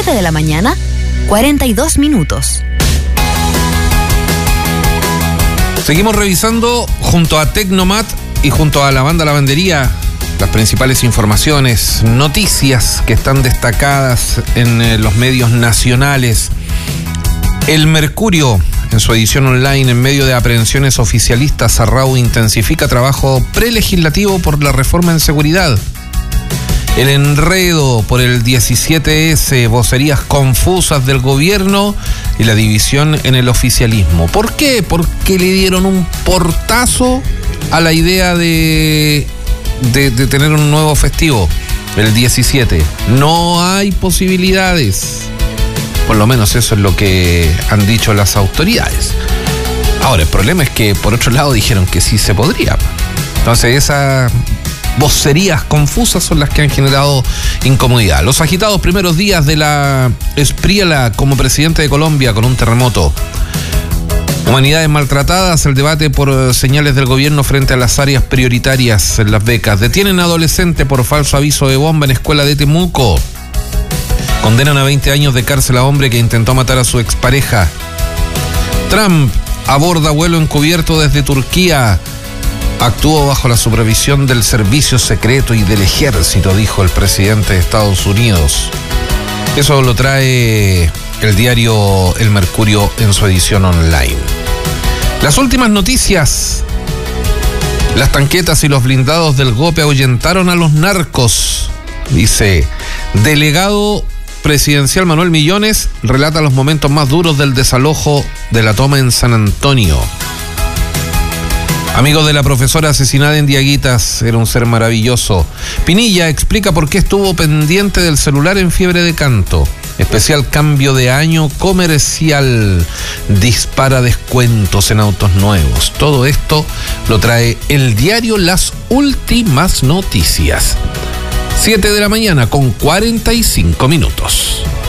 11 de la mañana, 42 minutos. Seguimos revisando junto a Tecnomat y junto a la banda Lavandería las principales informaciones, noticias que están destacadas en los medios nacionales. El Mercurio, en su edición online, en medio de aprehensiones oficialistas, Arrau intensifica trabajo prelegislativo por la reforma en seguridad. El enredo por el 17S, vocerías confusas del gobierno y la división en el oficialismo. ¿Por qué? Porque le dieron un portazo a la idea de tener un nuevo festivo, el 17. No hay posibilidades. Por lo menos eso es lo que han dicho las autoridades. Ahora, el problema es que por otro lado dijeron que sí se podría. Entonces esas vocerías confusas son las que han generado incomodidad. Los agitados primeros días de la Espriella como presidente de Colombia con un terremoto. Humanidades maltratadas, el debate por señales del gobierno frente a las áreas prioritarias en las becas. Detienen a adolescente por falso aviso de bomba en escuela de Temuco. Condenan a 20 años de cárcel a hombre que intentó matar a su expareja. Trump aborda vuelo encubierto desde Turquía. Actuó bajo la supervisión del servicio secreto y del ejército, dijo el presidente de Estados Unidos. Eso lo trae el diario El Mercurio en su edición online. Las últimas noticias. Las tanquetas y los blindados del GOPE ahuyentaron a los narcos. Dice, delegado presidencial Manuel Millones relata los momentos más duros del desalojo de la toma en San Antonio. Amigo de la profesora asesinada en Diaguitas, era un ser maravilloso. Pinilla explica por qué estuvo pendiente del celular en fiebre de canto. Especial cambio de año comercial. Dispara descuentos en autos nuevos. Todo esto lo trae el diario Las Últimas Noticias. 7 de la mañana con 45 minutos.